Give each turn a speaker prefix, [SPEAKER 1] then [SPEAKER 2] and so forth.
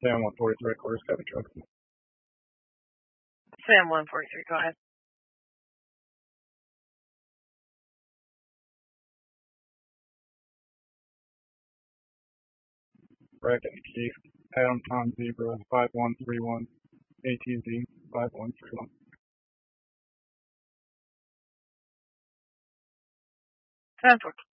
[SPEAKER 1] Sam 143 quarters, Kevin Truck.
[SPEAKER 2] Sam 143, go ahead.
[SPEAKER 1] Bracket Keith, Adam Tom Zebra 5131, ATZ 5131.
[SPEAKER 2] 10-4.